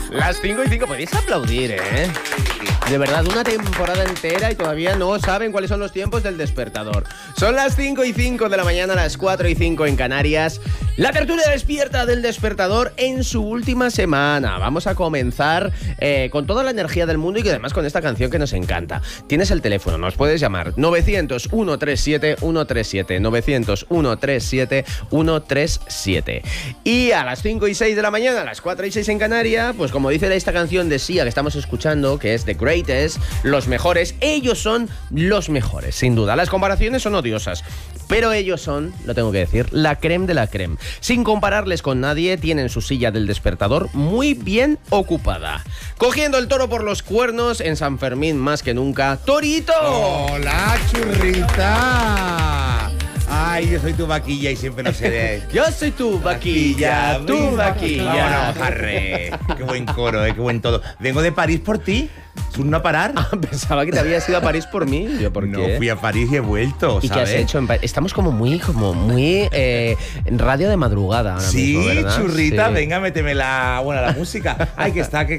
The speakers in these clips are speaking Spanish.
Las 5:05, podéis aplaudir, ¿eh? De verdad, una temporada entera y todavía no saben cuáles son los tiempos del despertador. Son las 5:05 de la mañana, las 4:05 en Canarias. La tertulia despierta del despertador en su última semana. Vamos a comenzar con toda la energía del mundo y que además con esta canción que nos encanta. Tienes el teléfono, nos puedes llamar 900-137-137, 900-137-137. Y a las 5:06 de la mañana, a las 4:06 en Canarias, pues como dice esta canción de Sia que estamos escuchando, que es The Greatest, los mejores, ellos son los mejores, sin duda. Las comparaciones son odiosas, pero ellos son, lo tengo que decir, la creme de la creme. Sin compararles con nadie, tienen su silla del despertador muy bien ocupada. Cogiendo el toro por los cuernos en San Fermín más que nunca, ¡Torito! ¡Hola, churrita! Ay, yo soy tu vaquilla y siempre no sé de... Yo soy tu vaquilla, tu vaquilla. Vámonos, arre. Qué buen coro, qué buen todo. Vengo de París por ti. ¿Es un no parar? Ah, pensaba que te habías ido a París por mí. Yo, ¿por qué? No, fui a París y he vuelto, ¿Y ¿sabes? qué has hecho en París? Estamos como muy en radio de madrugada ahora sí, mismo, ¿verdad? churrita, Sí. venga, méteme la música. Ay, que está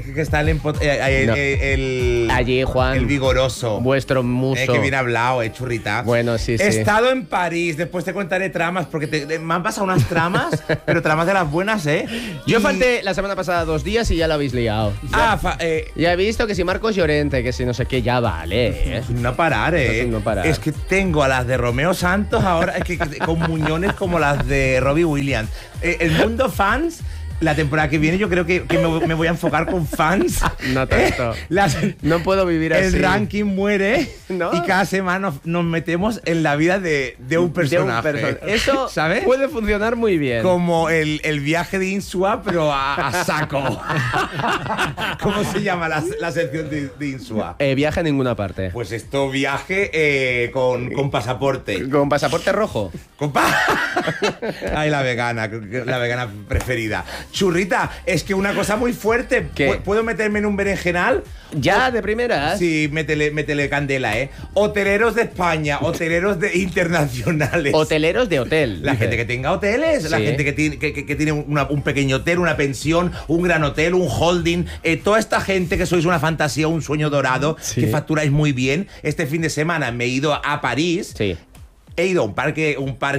el Allí, Juan. el vigoroso. Vuestro muso. Que bien hablado, churrita. Bueno, sí, sí. He estado en París, después te contaré tramas, porque me han pasado unas tramas, pero tramas de las buenas, ¿eh? Yo falté la semana pasada 2 días y ya lo habéis liado. Ya he visto que si Marcos Llorente, que si no sé qué, ya vale, ¿eh? No parar, ¿eh? No parar. Es que tengo a las de Romeo Santos ahora, es que con muñones como las de Robbie Williams. El mundo fans, la temporada que viene yo creo que me voy a enfocar con fans. No tanto. No puedo vivir así. El ranking muere, ¿no? Y cada semana nos metemos en la vida de un personaje. Eso, ¿sabes? Puede funcionar muy bien. Como el viaje de Insua, pero a saco. ¿Cómo se llama la sección de Insua? Viaje a ninguna parte. Pues esto, viaje con pasaporte. ¿Con pasaporte rojo? Ay, la vegana preferida. Churrita, es que una cosa muy fuerte. ¿Qué? ¿Puedo meterme en un berenjenal? ¿Ya, de primeras? Sí, métele candela, ¿eh? Hoteleros de España, hoteleros internacionales. Hoteleros de hotel. La dice. gente que tenga hoteles, la Sí. gente que tiene un pequeño hotel, una pensión, un gran hotel, un holding. Toda esta gente que sois una fantasía, un sueño dorado, Sí. que facturáis muy bien. Este fin de semana me he ido a París. Sí. He ido a un parque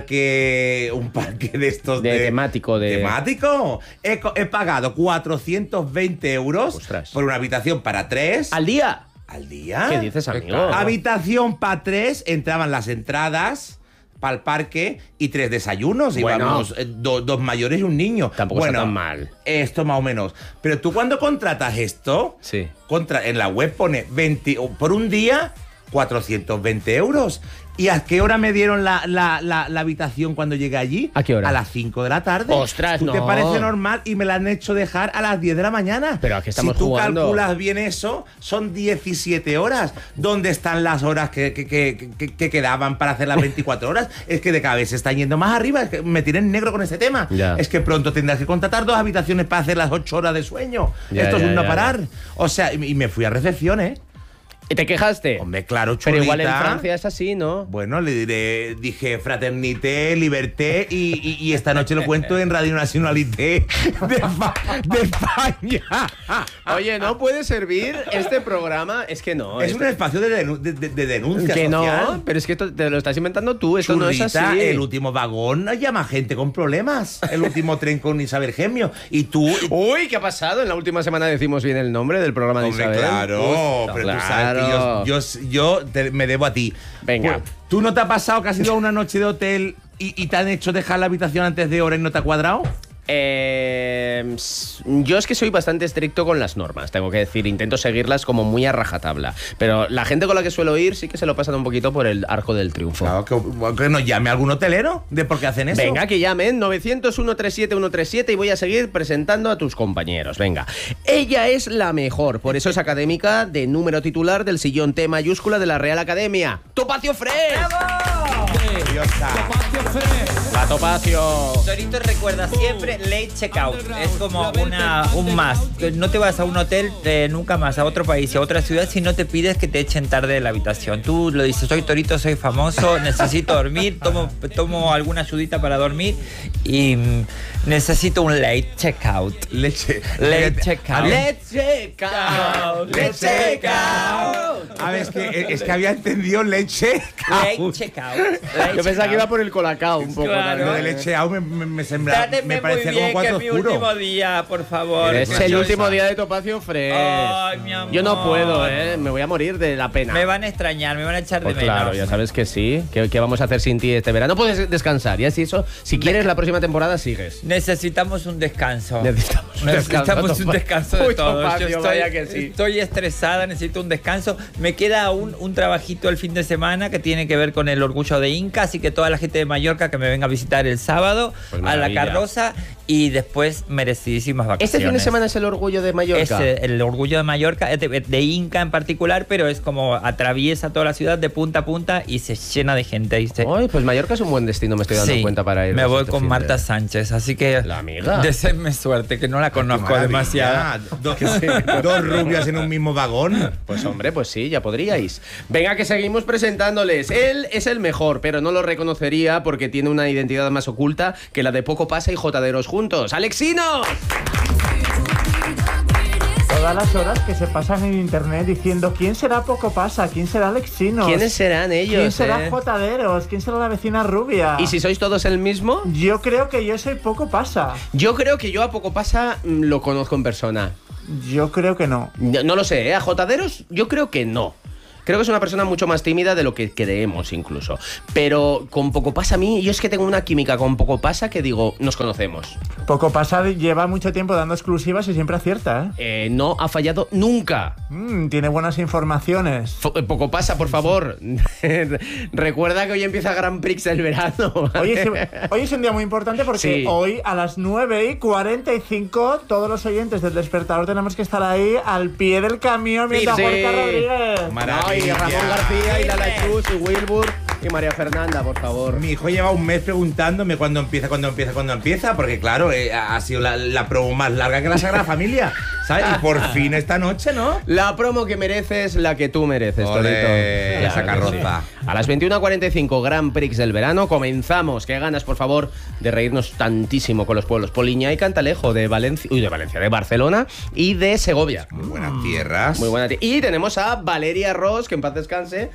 de estos temático. ¿Temático? He pagado 420 euros. Ostras. Por una habitación para 3. ¿Al día? ¿Al día? ¿Qué dices, amigo? Claro. Habitación para 3, entraban las entradas para el parque y 3 desayunos. Bueno. Íbamos 2 mayores y un niño. Tampoco está tan mal. Esto más o menos. Pero tú cuando contratas esto, Sí. en la web pone por un día 420 euros. ¿Y a qué hora me dieron la habitación cuando llegué allí? ¿A qué hora? A las 5 de la tarde. ¡Ostras, ¿Tú no! te parece normal? Y me la han hecho dejar a las 10 de la mañana. Pero ¿a qué estamos si tú jugando? calculas bien eso, son 17 horas. ¿Dónde están las horas que quedaban para hacer las 24 horas? Es que de cada vez se están yendo más arriba. Es que me tienen negro con este tema. Ya. Es que pronto tendrás que contratar 2 habitaciones para hacer las 8 horas de sueño. Ya, Esto es ya, un no ya, parar. O sea, y me fui a recepción, ¿eh? ¿Y te quejaste? Hombre, claro, churrita. Pero igual en Francia es así, ¿no? Bueno, dije fraternité, liberté y esta noche lo cuento en Radio Nacionalité de España. Oye, ¿no puede servir este programa? Es que no. Es un espacio de denuncia que social. no, pero es que esto te lo estás inventando tú, esto no es Churrita, así. el último vagón llama gente con problemas. El último tren con Isabel Gemio. Y tú... Uy, ¿qué ha pasado? En la última semana decimos bien el nombre del programa de Hombre, Isabel. claro, Uf, pero claro. tú sabes que yo me debo a ti. Venga. Pues, ¿tú no te ha pasado que has ido a una noche de hotel y te han hecho dejar la habitación antes de hora y no te ha cuadrado? Yo es que soy bastante estricto con las normas, tengo que decir, intento seguirlas como muy a rajatabla. Pero la gente con la que suelo ir sí que se lo pasan un poquito por el arco del triunfo. Claro, que nos llame algún hotelero de por qué hacen eso. Venga, que llamen 900-137-137 y voy a seguir presentando a tus compañeros. Venga, ella es la mejor, por eso es académica de número titular del sillón T mayúscula de la Real Academia. ¡Topacio Fresh! ¡Bravo! La Topacio. Torito recuerda siempre late checkout. Es como un must. No te vas a un hotel nunca más, a otro país, a otra ciudad, si no te pides que te echen tarde de la habitación. Tú lo dices, soy Torito, soy famoso, necesito dormir, tomo alguna ayudita para dormir y necesito un late checkout. Late checkout. Let's check out. Let's check out. A ver, es que había entendido leche. Late checkout. Yo pensaba que iba por el colacao un poco. Claro. Lo de leche out me sembraba. Tráteme Me parecía muy bien, como que cuarto es mi oscuro. último día, por favor. Es el último día de Topacio Fresh. Ay, mi amor. Yo no puedo, me voy a morir de la pena. Me van a extrañar, me van a echar Pues de menos. claro, ya sabes que sí. ¿Qué vamos a hacer sin ti este verano? Puedes descansar. Y así eso, si quieres la próxima temporada, sigues. Necesitamos un descanso. Necesitamos un descanso de Uy, todos. Topacio, Yo vaya que sí. estoy estresada, necesito un descanso. Me queda un trabajito el fin de semana que tiene que ver con el orgullo de Inca, así que toda la gente de Mallorca que me venga a visitar el sábado Pues a la maravilla. carroza y después merecidísimas vacaciones. Este fin de semana es el orgullo de Mallorca. Es el orgullo de Mallorca, de Inca en particular, pero es como atraviesa toda la ciudad de punta a punta y se llena de gente. Ay, pues Mallorca es un buen destino, me estoy dando Sí, cuenta para ir. me voy este con fin de- Marta Sánchez, así que La amiga. deseenme suerte, que no la conozco Qué demasiado. maravilla. Dos rubias en un mismo vagón. Pues hombre, pues sí, ya podríais. Venga, que seguimos presentándoles. Él es el mejor, pero no lo reconocería porque tiene una identidad más oculta que la de Poco Pasa y Jotaderos juntos. ¡Alexino! Todas las horas que se pasan en internet diciendo ¿quién será Poco Pasa? ¿Quién será Alexinos? ¿Quiénes serán ellos? ¿Quién será eh? Jotaderos? ¿Quién será la vecina rubia? ¿Y si sois todos el mismo? Yo creo que yo soy Poco Pasa. Yo creo que yo a Poco Pasa lo conozco en persona. Yo creo que no. No lo sé, ¿eh? A Jotaderos yo creo que no. Creo que es una persona mucho más tímida de lo que creemos incluso. Pero con Poco Pasa a mí, yo es que tengo una química con Poco Pasa que digo, nos conocemos. Poco Pasa lleva mucho tiempo dando exclusivas y siempre acierta, No ha fallado nunca. Tiene buenas informaciones. Poco Pasa, por favor. Recuerda que hoy empieza Grand Prix del verano. Hoy es un día muy importante porque Sí. hoy a las 9:45 todos los oyentes del Despertador tenemos que estar ahí al pie del camión mientras Sí. Gorka Rodríguez. No, y Ramón García, y Lala Chus, y Wilbur, y María Fernanda, por favor. Mi hijo lleva un mes preguntándome cuándo empieza, porque claro, ha sido la promo más larga que la Sagrada Familia, ¿sabes? Y por fin esta noche, ¿no? La promo que mereces, la que tú mereces, Ole, Torito. esa Claro que carroza. sí. A las 21:45, Grand Prix del verano, comenzamos. Qué ganas, por favor, de reírnos tantísimo con los pueblos. Poliña y Cantalejo de Valencia, de Barcelona y de Segovia. Muy buenas tierras. Muy buena. Y tenemos a Valeria Ross, que en paz descanse.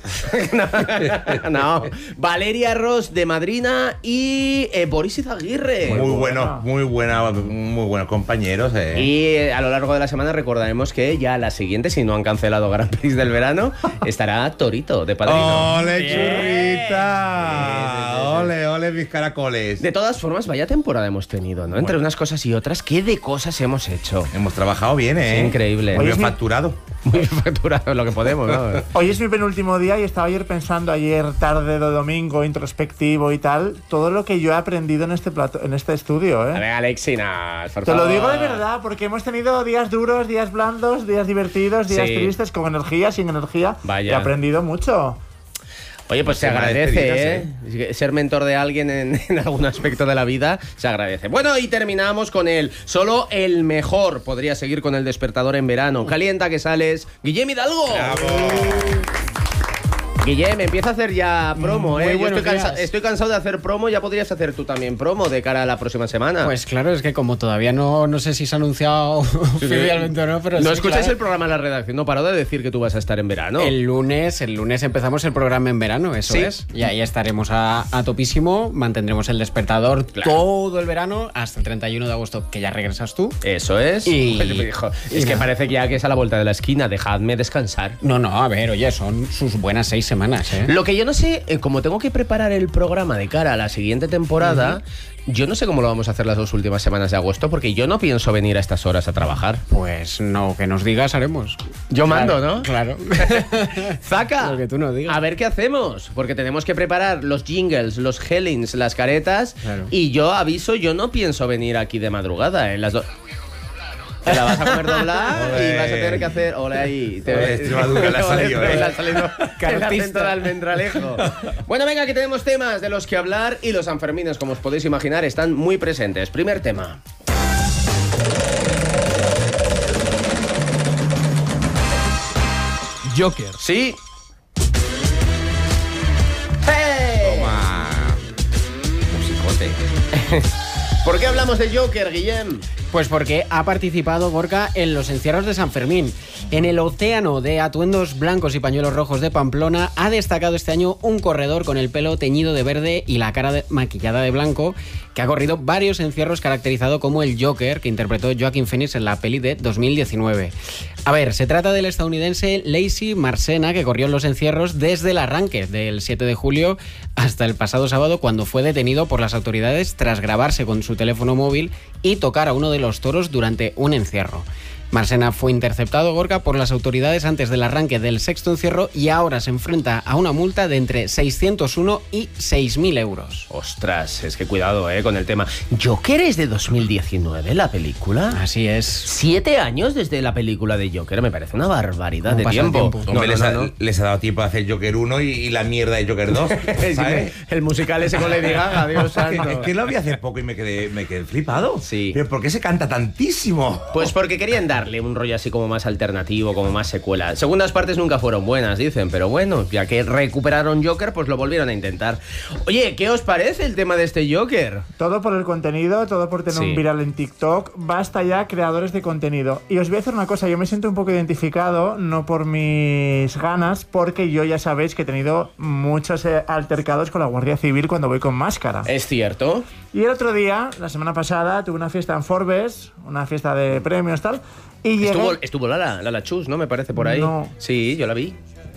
no. Valeria Ross de Madrina y Boris Izaguirre. Muy buenos compañeros. Y a lo largo de la semana recordaremos que ya la siguiente, si no han cancelado Grand Prix del verano, estará Torito de padrino. ¡Ole, Bien. churrita! Sí. ¡Ole, mis caracoles! De todas formas, vaya temporada hemos tenido, ¿no? Entre unas cosas y otras, ¿qué de cosas hemos hecho? Hemos trabajado bien, ¿eh? Sí, increíble. Muy Oye, bien sí. facturado. Muy facturado lo que podemos, ¿no? Hoy es mi penúltimo día y estaba ayer tarde de domingo, introspectivo y tal, todo lo que yo he aprendido en este estudio, A ver, Alexinas, por Te lo favor. digo de verdad, porque hemos tenido días duros, días blandos, días divertidos, días Sí. tristes, con energía, sin energía. Vaya. He aprendido mucho. Oye, pues se Semana de agradece, despedidas, ¿eh? Ser mentor de alguien en algún aspecto de la vida se agradece. Bueno, y terminamos con él. Solo el mejor podría seguir con el despertador en verano. Calienta que sales. Guillem Hidalgo. Guillem, empieza a hacer ya promo, Muy ¿eh? Yo buenos días. estoy cansado de hacer promo, ya podrías hacer tú también promo de cara a la próxima semana. Pues claro, es que como todavía no sé si se ha anunciado oficialmente o no, pero ¿No sí, escucháis claro. el programa de la redacción? No paro de decir que tú vas a estar en verano. El lunes empezamos el programa en verano, eso Sí. es. Y ahí estaremos a topísimo, mantendremos el despertador Claro. todo el verano hasta el 31 de agosto, que ya regresas tú. Eso es. Y- Pues me dijo, es y que nada. parece que ya que es a la vuelta de la esquina, dejadme descansar. No, a ver, oye, son sus buenas 6 semanas, ¿eh? Lo que yo no sé, como tengo que preparar el programa de cara a la siguiente temporada, yo no sé cómo lo vamos a hacer las 2 últimas semanas de agosto, porque yo no pienso venir a estas horas a trabajar. Pues no, que nos digas, haremos. Yo mando, Claro, ¿no? Claro. ¡Zaca! Lo que tú no digas. A ver qué hacemos, porque tenemos que preparar los jingles, los hellings, las caretas, Claro. y yo aviso, yo no pienso venir aquí de madrugada, en las Te la vas a comer doblada y vas a tener que hacer... Hola ahí. Extremadura le ha salido, Le ha salido el acento de Almendralejo. Bueno, venga, que tenemos temas de los que hablar y los Sanfermines, como os podéis imaginar, están muy presentes. Primer tema. Joker. Sí. ¡Hey! Toma. Musicote. ¿Por qué hablamos de Joker, Guillem? Pues porque ha participado Gorka en los encierros de San Fermín. En el océano de atuendos blancos y pañuelos rojos de Pamplona ha destacado este año un corredor con el pelo teñido de verde y la cara maquillada de blanco, que ha corrido varios encierros caracterizado como el Joker, que interpretó Joaquin Phoenix en la peli de 2019. A ver, se trata del estadounidense Lacey Marsena, que corrió en los encierros desde el arranque del 7 de julio hasta el pasado sábado, cuando fue detenido por las autoridades tras grabarse con su teléfono móvil y tocar a uno de los toros durante un encierro. Marsena fue interceptado, Gorka, por las autoridades antes del arranque del sexto encierro y ahora se enfrenta a una multa de entre 601 y 6.000 euros. Ostras, es que cuidado, con el tema. ¿Joker es de 2019, la película? Así es. 7 años desde la película de Joker, me parece una barbaridad ¿Cómo de pasa el tiempo. tiempo? Hombre, les ha dado tiempo a hacer Joker 1 y la mierda de Joker 2, ¿sabes? El musical ese con Lady Gaga, Dios santo. Es que lo vi hace poco y me quedé flipado. Sí. ¿Pero por qué se canta tantísimo? Pues porque querían darle un rollo así como más alternativo, como más secuela. Segundas partes nunca fueron buenas, dicen, pero bueno, ya que recuperaron Joker, pues lo volvieron a intentar. Oye, ¿qué os parece el tema de este Joker? Todo por el contenido, todo por tener Sí. un viral en TikTok. Basta ya, creadores de contenido. Y os voy a decir una cosa, yo me siento un poco identificado, no por mis ganas, porque yo ya sabéis que he tenido muchos altercados con la Guardia Civil cuando voy con máscara. ¿Es cierto? Y el otro día, la semana pasada, tuve una fiesta en Forbes, una fiesta de premios, tal, y llegué... Estuvo Lala Chus, ¿no? Me parece por ahí. No. Sí, yo la vi.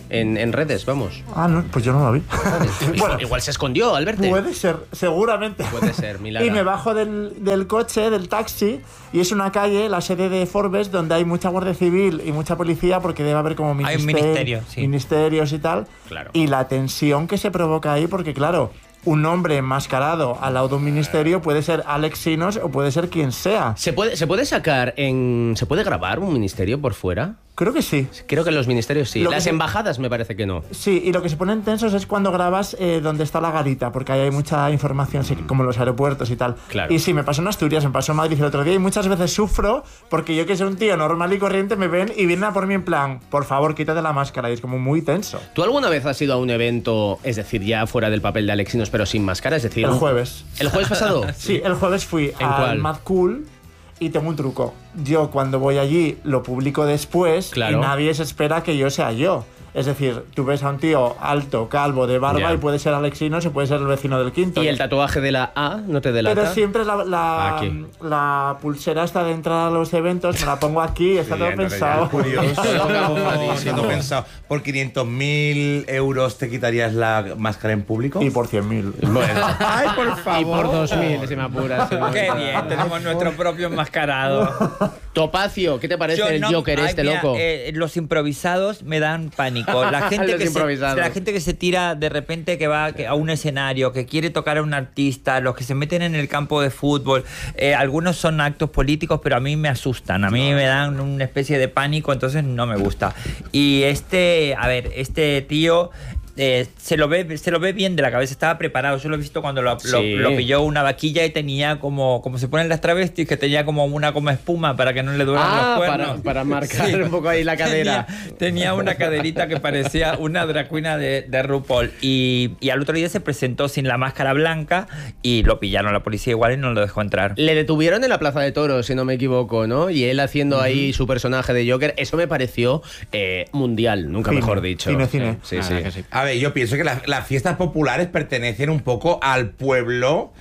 En redes, vamos. Ah, no, pues yo no la vi. Bueno, Igual se escondió al verte. puede ser, seguramente. Puede ser, Milana. Y me bajo del coche, del taxi, y es una calle, la sede de Forbes, donde hay mucha Guardia Civil y mucha policía, porque debe haber como Hay un ministerio, sí. ministerios y tal. Claro. Y la tensión que se provoca ahí, porque claro, un hombre enmascarado al lado de un ministerio puede ser Alex Sinos o puede ser quien sea. ¿Se puede sacar ¿Se puede grabar un ministerio por fuera? Creo que sí. Creo que en los ministerios sí. Lo que Las se- embajadas me parece que no. Sí, y lo que se ponen tensos es cuando grabas donde está la garita, porque ahí hay mucha información, sí, como en los aeropuertos y tal. Claro. Y sí, me pasó en Asturias, me pasó en Madrid el otro día, y muchas veces sufro porque yo, que soy un tío normal y corriente, me ven y vienen a por mí en plan, por favor, quítate la máscara, y es como muy tenso. ¿Tú alguna vez has ido a un evento, es decir, ya fuera del papel de Alexinos, pero sin máscara? Es decir, El jueves. ¿El jueves pasado? Sí, el jueves fui ¿En al cuál? Mad Cool. Y tengo un truco. Yo cuando voy allí lo publico después Claro. y nadie se espera que yo sea yo. Es decir, tú ves a un tío alto, calvo, de barba Ya. y puede ser Alexinos o puede ser el vecino del quinto. ¿Y el tatuaje de la A no te delata? Pero siempre Aquí. la pulsera está de entrada a los eventos, me la pongo aquí, está todo pensado. Curioso. Todo pensado. ¿Por 500.000 euros te quitarías la máscara en público? Y por 100.000. Bueno. ¡Ay, por favor! Y por 2.000, si me apuras. Qué bien, tenemos nuestro propio enmascarado. Topacio, ¿qué te parece Yo el no- Joker ay, este, mira, loco? Los improvisados me dan pánico. La gente, Los improvisados. la gente que se tira de repente que va a un escenario, que quiere tocar a un artista, los que se meten en el campo de fútbol, algunos son actos políticos, pero a mí me asustan, a mí me dan una especie de pánico, entonces no me gusta. Y este tío... se lo ve bien de la cabeza, estaba preparado. Yo lo he visto cuando lo Sí. pilló una vaquilla y tenía como se ponen las travestis, que tenía como una espuma para que no le dueran los cuernos. para marcar un poco ahí la cadera. Tenía una caderita que parecía una drag queen de RuPaul. Y al otro día se presentó sin la máscara blanca y lo pillaron la policía igual y no lo dejó entrar. Le detuvieron en la Plaza de Toros, si no me equivoco, ¿no? Y él haciendo ahí su personaje de Joker. Eso me pareció mundial, nunca Cine, mejor dicho. cine. Sí, La sí. verdad que sí. A ver, yo pienso que las fiestas populares pertenecen un poco al pueblo,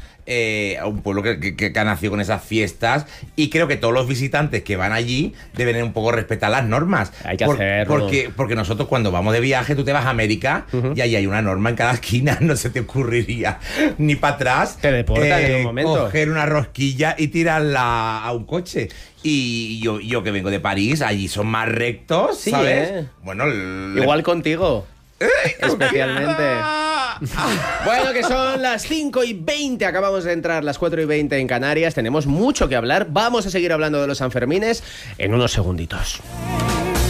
a un pueblo que ha nacido con esas fiestas, y creo que todos los visitantes que van allí deben un poco respetar las normas. Hay que hacerlo. Porque nosotros cuando vamos de viaje, tú te vas a América y ahí hay una norma en cada esquina, no se te ocurriría ni para atrás Te deportan en un momento. coger una rosquilla y tirarla a un coche. Y yo que vengo de París, allí son más rectos, Sí, ¿sabes? Bueno, Igual contigo. Especialmente. Bueno, que son las 5:20, acabamos de entrar, las 4:20 en Canarias. Tenemos mucho que hablar. Vamos a seguir hablando de los Sanfermines en unos segunditos.